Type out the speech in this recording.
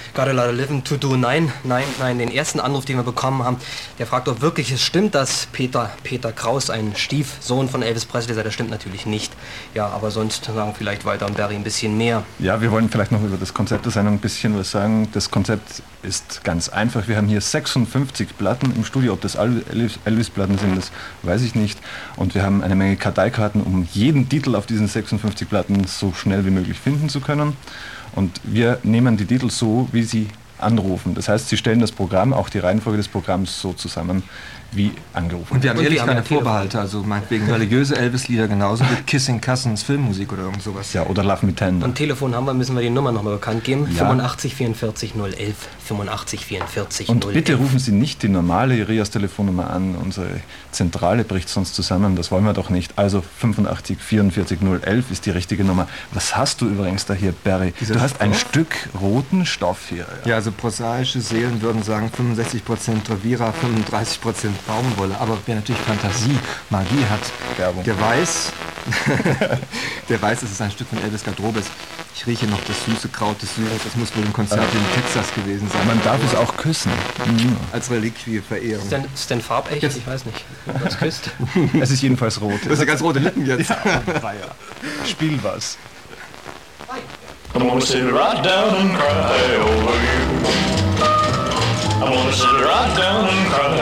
Gotta Let Her Live to Do. Nein, den ersten Anruf, den wir bekommen haben, der fragt, ob wirklich es stimmt, dass Peter Kraus ein Stiefsohn von Elvis Presley sei. Das stimmt natürlich nicht. Ja, aber sonst sagen vielleicht Walter und Barry ein bisschen mehr. Ja, wir wollen vielleicht noch über das Konzept der Sendung ein bisschen was sagen. Das Konzept ist ganz einfach. Wir haben hier 56 Platten im Studio. Ob das Elvis-Platten sind, das weiß ich nicht. Und wir haben eine Menge Karteikarten, um jeden Titel auf diesen 56 Platten so schnell wie möglich finden zu können. Und wir nehmen die Titel so, wie sie anrufen. Das heißt, sie stellen das Programm, auch die Reihenfolge des Programms so zusammen, wie angerufen. Und wir haben ehrlich keine Vorbehalte, also meinetwegen religiöse Elvis-Lieder genauso wie Kissing Cousins Filmmusik oder irgend sowas. Ja, oder Love Me Tender. Und Telefon haben wir, müssen wir die Nummer nochmal bekannt geben. Ja. 85 44 011. 85 44 011. Und bitte rufen Sie nicht die normale Rias-Telefonnummer an. Unsere Zentrale bricht sonst zusammen. Das wollen wir doch nicht. Also 85 44 011 ist die richtige Nummer. Was hast du übrigens da hier, Barry? Du hast ein Stück roten Stoff hier. Ja, also prosaische Seelen würden sagen 65% Revira, 35% Baumwolle. Aber wer natürlich Fantasie, Magie hat, Werbung. Der weiß, dass es ein Stück von Elvis Garderobe ist. Ich rieche noch das süße Kraut des Südens. Das muss wohl ein Konzert in Texas gewesen sein. Man darf es auch küssen. Als Reliquie-Verehrung. Ist denn farbecht? Ich weiß nicht. Was küsst? Es ist jedenfalls rot. Du hast ja ganz rote Lippen jetzt. Ja. Spiel was. I'm gonna sit right down and cry over you. I'm gonna sit right down and cry.